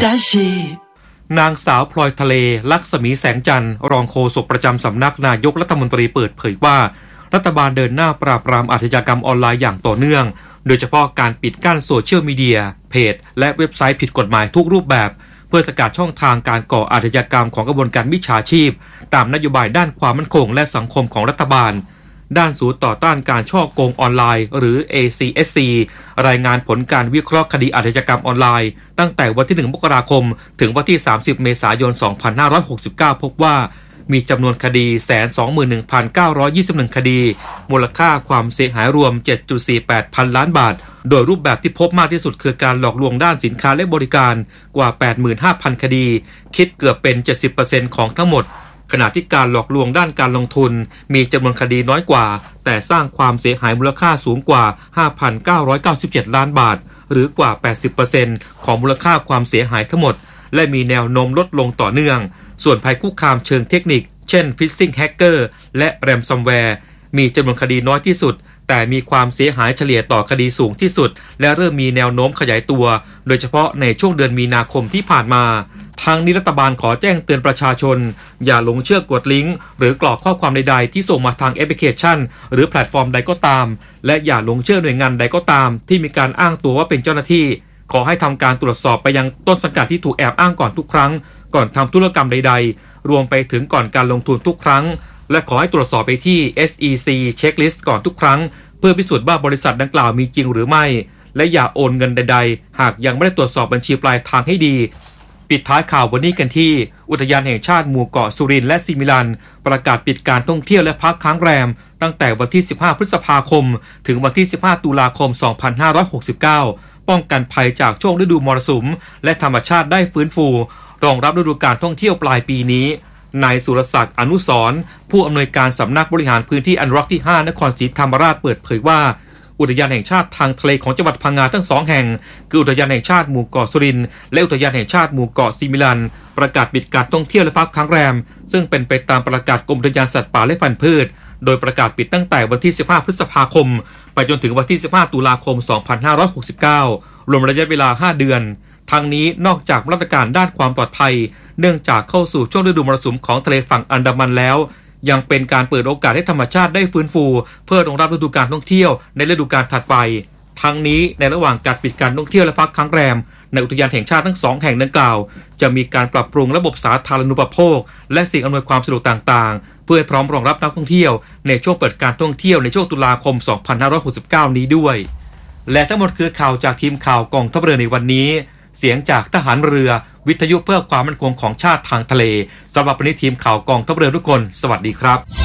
ดาชีนางสาวพลอยทะเลลักษมีแสงจันทร์รองโฆษกประจำสำนักนายกรัฐมนตรีเปิดเผยว่ารัฐบาลเดินหน้าปราบปรามอาชญากรรมออนไลน์อย่างต่อเนื่องโดยเฉพาะการปิดกั้นโซเชียลมีเดียเพจและเว็บไซต์ผิดกฎหมายทุกรูปแบบเพื่อสกัดช่องทางการก่ออาชญากรรมของกระบวนการมิจฉาชีพตามนโยบายด้านความมั่นคงและสังคมของรัฐบาลด้านศูนย์ต่อต้านการฉ้อโกงออนไลน์หรือ ACSC รายงานผลการวิเคราะห์คดีอาชญากรรมออนไลน์ตั้งแต่วันที่1มกราคมถึงวันที่30เมษายน2569พบว่ามีจำนวนคดี 121,921 คดีมูลค่าความเสียหายรวม 7.48 พันล้านบาทโดยรูปแบบที่พบมากที่สุดคือการหลอกลวงด้านสินค้าและบริการกว่า 85,000 คดีคิดเกือบเป็น 70% ของทั้งหมดขณะที่การหลอกลวงด้านการลงทุนมีจำนวนคดีน้อยกว่าแต่สร้างความเสียหายมูลค่าสูงกว่า 5,997 ล้านบาทหรือกว่า 80% ของมูลค่าความเสียหายทั้งหมดและมีแนวโน้มลดลงต่อเนื่องส่วนภัยคุกคามเชิงเทคนิคเช่นฟิชซิ่งแฮกเกอร์และแรมซัมแวร์มีจำนวนคดีน้อยที่สุดแต่มีความเสียหายเฉลี่ยต่อคดีสูงที่สุดและเริ่มมีแนวโน้มขยายตัวโดยเฉพาะในช่วงเดือนมีนาคมที่ผ่านมาทางนี้รัฐบาลขอแจ้งเตือนประชาชนอย่าหลงเชื่อกดลิงก์หรือกรอกข้อความใดๆที่ส่งมาทางแอปพลิเคชันหรือแพลตฟอร์มใดก็ตามและอย่าหลงเชื่อหน่วยงานใดก็ตามที่มีการอ้างตัวว่าเป็นเจ้าหน้าที่ขอให้ทำการตรวจสอบไปยังต้นสังกัดที่ถูกแอบอ้างก่อนทุกครั้งก่อนทำธุรกรรมใดๆรวมไปถึงก่อนการลงทุนทุกครั้งและขอให้ตรวจสอบไปที่ SEC Checklist ก่อนทุกครั้งเพื่อพิสูจน์ว่าบริษัทดังกล่าวมีจริงหรือไม่และอย่าโอนเงินใดๆหากยังไม่ได้ตรวจสอบบัญชีปลายทางให้ดีปิดท้ายข่าววันนี้กันที่อุทยานแห่งชาติหมู่เกาะสุรินทร์และซิมิลันประกาศปิดการท่องเที่ยวและพักค้างแรมตั้งแต่วันที่15พฤษภาคมถึงวันที่15ตุลาคม2569ป้องกันภัยจากช่วงฤดูมรสุมและธรรมชาติได้ฟื้นฟูรองรับฤดูการท่องเที่ยวปลายปีนี้นายสุรศักดิ์อนุสรณ์ผู้อำนวยการสำนักบริหารพื้นที่อนุรักษ์ที่5นครศรีธรรมราชเปิดเผยว่าอุทยานแห่งชาติทางทะเลของจังหวัดพังงาทั้ง2แห่งคืออุทยานแห่งชาติหมู่เกาะสุรินทร์และอุทยานแห่งชาติหมู่เกาะซิมิลันประกาศปิดการท่องเที่ยวและพักค้างแรมซึ่งเป็นไปตามประกาศกรมอุทยานสัตว์ป่าและพันธุ์พืชโดยประกาศปิดตั้งแต่วันที่15พฤษภาคมไปจนถึงวันที่15ตุลาคม2569รวมระยะเวลา5เดือนทั้งนี้นอกจากมาตรการด้านความปลอดภัยเนื่องจากเข้าสู่ช่วงฤดูมรสุมของทะเลฝั่งอันดามันแล้วยังเป็นการเปิดโอกาสให้ธรรมชาติได้ฟื้นฟูเพื่อรองรับฤดูการท่องเที่ยวในฤดูกาลถัดไปทั้งนี้ในระหว่างการปิดการท่องเที่ยวและพักค้างแรมในอุทยานแห่งชาติทั้ง2แห่งดังกล่าวจะมีการปรับปรุงระบบสาธารณูปโภคและสิ่งอำนวยความสะดวกต่างๆเพื่อให้พร้อมรองรับนักท่องเที่ยวในช่วงเปิดการท่องเที่ยวในช่วงตุลาคม2569นี้ด้วยและทั้งหมดคือข่าวจากทีมข่าวกองทัพเรือในวันนี้เสียงจากทหารเรือวิทยุเพื่อความมั่นคงของชาติทางทะเลสำหรับวันนี้ทีมข่าวกองทัพเรือทุกคนสวัสดีครับ